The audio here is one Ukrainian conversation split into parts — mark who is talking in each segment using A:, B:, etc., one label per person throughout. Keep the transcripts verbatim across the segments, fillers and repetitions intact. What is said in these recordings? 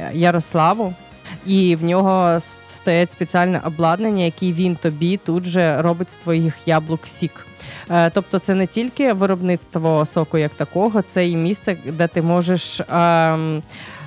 A: Ярославу. І в нього стоять спеціальне обладнання, яке він тобі тут же робить з твоїх яблук сік. Тобто це не тільки виробництво соку як такого, це і місце, де ти можеш ем,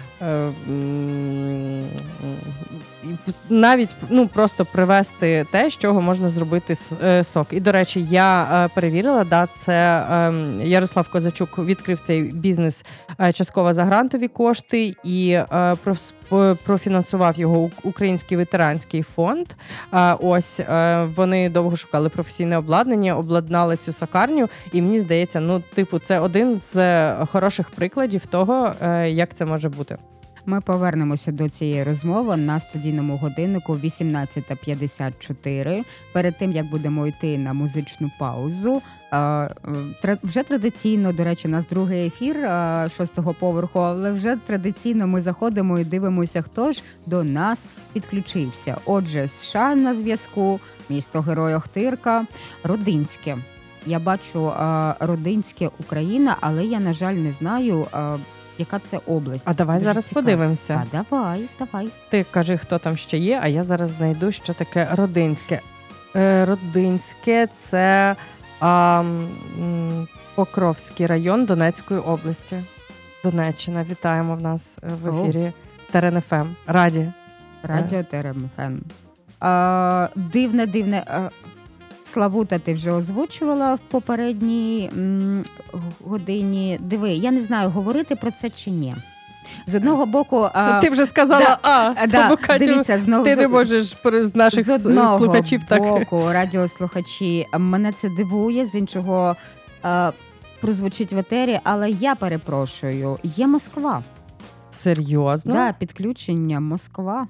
A: ем, навіть ну, просто привезти те, з чого можна зробити сок. І, до речі, я перевірила, да, це ем, Ярослав Козачук відкрив цей бізнес частково за грантові кошти і е, профінансував його Український ветеранський фонд. Е, ось е, вони довго шукали професійне обладнання, обладнали цю сокарню, і мені здається, ну, типу, це один з хороших прикладів того, е, як це може бути.
B: Ми повернемося до цієї розмови на студійному годиннику вісімнадцята п'ятдесят чотири. Перед тим, як будемо йти на музичну паузу, вже традиційно, до речі, у нас другий ефір шостого поверху, але вже традиційно ми заходимо і дивимося, хто ж до нас підключився. Отже, США на зв'язку, місто Герой Охтирка, Родинське. Я бачу Родинське, Україна, але я, на жаль, не знаю, яка це область.
A: А давай
B: Дуже
A: зараз
B: цікаво.
A: подивимося.
B: А давай, давай.
A: Ти кажи, хто там ще є, а я зараз знайду, що таке Родинське. Е, Родинське – це а, м, Покровський район Донецької області. Донеччина. Вітаємо в нас в ефірі Терен еф ем. Раді.
B: Радіо Терен еф ем. А, дивне, дивне... А... Славута ти вже озвучувала в попередній м, годині. Диви, я не знаю, говорити про це чи ні. З одного боку... А,
A: ти вже сказала
B: да,
A: «а»,
B: да,
A: тому, Катю,
B: дивіться, знову,
A: ти не можеш з наших
B: з одного
A: слухачів так...
B: боку, радіослухачі, мене це дивує, з іншого а, прозвучить в етері, але я перепрошую, є Москва.
A: Серйозно?
B: Да, підключення Москва.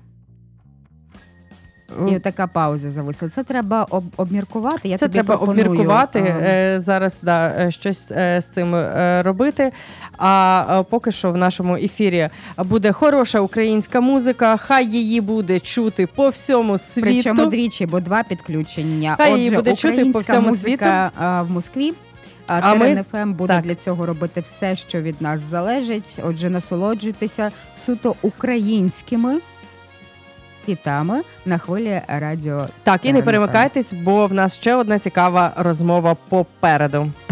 B: І така пауза зависла. Це треба об- обміркувати. Я
A: Це
B: тобі
A: треба
B: пропоную.
A: обміркувати,
B: а...
A: зараз да, щось з цим робити. А поки що в нашому ефірі буде хороша українська музика, хай її буде чути по всьому світу.
B: Причому двічі, бо два підключення.
A: Хай
B: Отже,
A: її буде чути по всьому
B: музика
A: світу.
B: в Москві. А,
A: а
B: Терен
A: ми...
B: еф ем буде
A: так.
B: для цього робити все, що від нас залежить. Отже, насолоджуйтеся суто українськими хітами на хвилі радіо.
A: Так, і не перемикайтесь, бо в нас ще одна цікава розмова попереду.